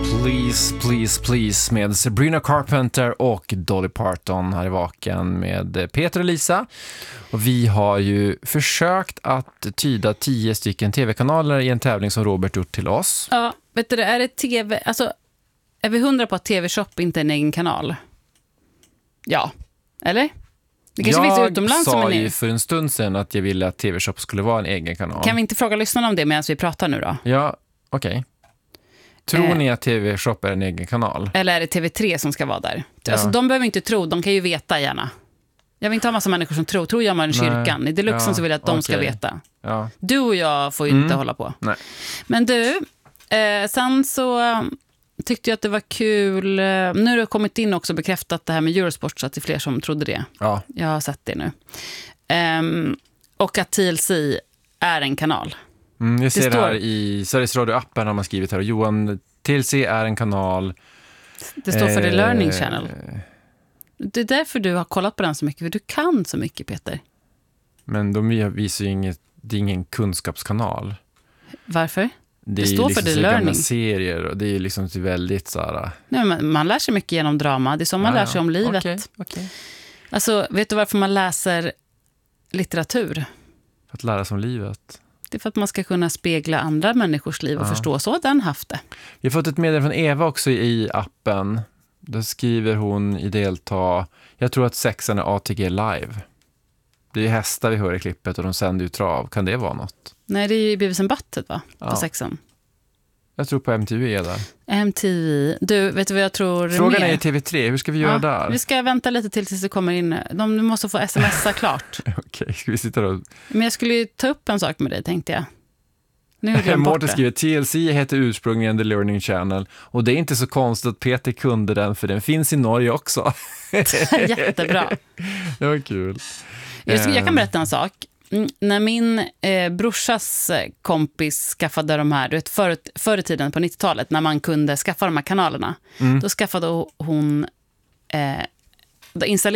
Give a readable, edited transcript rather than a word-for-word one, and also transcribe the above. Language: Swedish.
Please, Please, Please med Sabrina Carpenter och Dolly Parton här i Vaken med Peter och Lisa. Och vi har ju försökt att tyda 10 stycken tv-kanaler i en tävling som Robert gjort till oss. Ja, vet du, är det tv... Alltså, är vi 100 på att TV-shop inte är en egen kanal? Ja, eller? Det kanske finns utomlands som Jag sa ju för en stund sedan att jag ville att TV-shop skulle vara en egen kanal. Kan vi inte fråga lyssnarna om det medan vi pratar nu då? Ja, okej. Tror ni att TV-shop är en egen kanal? Eller är det TV3 som ska vara där? Ja. Alltså, de behöver inte tro, de kan ju veta gärna. Jag vill inte ha massa människor som tror jag man i kyrkan. I Deluxen så vill jag att de ska veta. Ja. Du och jag får ju inte hålla på. Nej. Men du, sen så tyckte jag att det var kul. Nu har det kommit in också bekräftat det här med Eurosport, så att det är fler som trodde det. Ja. Jag har sett det nu. Och att TLC är en kanal. Jag ser det här i Sveriges Radio-appen har man skrivit här. Johan, TLC är en kanal. Det står för The Learning Channel. Det är därför du har kollat på den så mycket. För du kan så mycket, Peter. Men de visar ju inget, det är ingen kunskapskanal. Varför? Det står liksom för The så gamla Learning. serier och det är ju liksom väldigt så här... Nej, man lär sig mycket genom drama. Det är så man lär sig om livet. Okej. Alltså, vet du varför man läser litteratur? För att lära sig om livet. Det är för att man ska kunna spegla andra människors liv och förstå så den haft det. Vi har fått ett meddelande från Eva också i appen. Då skriver hon i delta: jag tror att sexan är ATG live. Det är ju hästar vi hör i klippet och de sänder ju trav. Kan det vara något? Nej, det är ju Beavis and Butthead, va? På Ja. sexan. Jag tror på MTV är där. MTV. Du, vet du vad jag tror Frågan mer? är i TV3, hur ska vi göra där? Vi ska vänta lite tills det kommer in. De måste få smsa klart. Okej, ska vi sitta då? Men jag skulle ju ta upp en sak med dig, tänkte jag. Nu har jag glömt bort Mårten det. skriver: TLC heter ursprungligen The Learning Channel. Och det är inte så konstigt att Peter kunde den, för den finns i Norge också. Jättebra. Det var kul. Jag kan berätta en sak. När min brorsas kompis skaffade de här, du vet, förr i tiden på 90-talet, när man kunde skaffa de här kanalerna, då skaffade hon installerade